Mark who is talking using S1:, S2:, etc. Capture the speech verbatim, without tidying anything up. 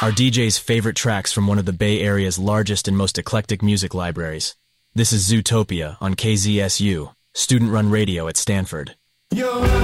S1: Our D J's favorite tracks from one of the Bay Area's largest and most eclectic music libraries. This is Zootopia on K Z S U, student-run radio at Stanford.
S2: Yo.